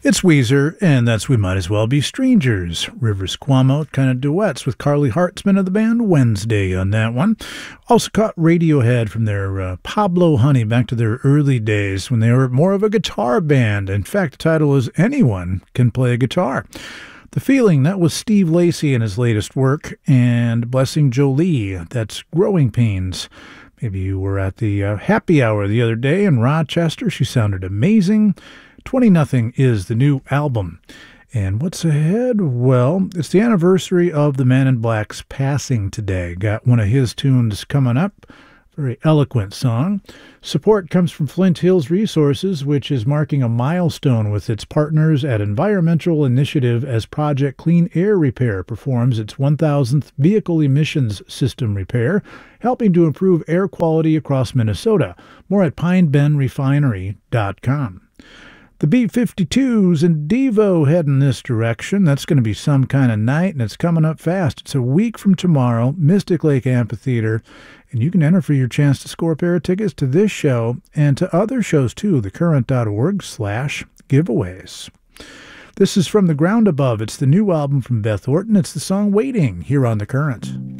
It's Weezer, and that's We Might As Well Be Strangers. Rivers Cuomo kind of duets with Carly Hartzman of the band Wednesday on that one. Also caught Radiohead from their Pablo Honey back to their early days when they were more of a guitar band. In fact, the title is Anyone Can Play a Guitar. The Feeling, that was Steve Lacy in his latest work, and Blessing Jolie, that's Growing Pains. Maybe you were at the happy hour the other day in Rochester. She sounded amazing. 20 Nothing is the new album. And what's ahead? Well, it's the anniversary of the Man in Black's passing today. Got one of his tunes coming up. Very eloquent song. Support comes from Flint Hills Resources, which is marking a milestone with its partners at Environmental Initiative as Project Clean Air Repair performs its 1,000th vehicle emissions system repair, helping to improve air quality across Minnesota. More at PineBendRefinery.com. The B-52s and Devo head in this direction. That's going to be some kind of night, and it's coming up fast. It's a week from tomorrow, Mystic Lake Amphitheater, and you can enter for your chance to score a pair of tickets to this show and to other shows too, thecurrent.org/giveaways. This is From the Ground Above. It's the new album from Beth Orton. It's the song Waiting here on The Current.